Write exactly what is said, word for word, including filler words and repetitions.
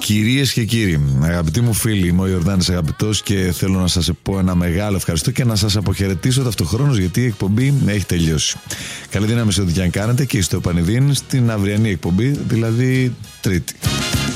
Κυρίες και κύριοι, αγαπητοί μου φίλοι, είμαι ο Ιορδάνης Αγαπητός και θέλω να σας πω ένα μεγάλο ευχαριστώ και να σας αποχαιρετήσω ταυτοχρόνως, γιατί η εκπομπή έχει τελειώσει. Καλή δύναμη σε ό,τι και αν κάνετε και στο επανειδήν στην αυριανή εκπομπή, δηλαδή Τρίτη.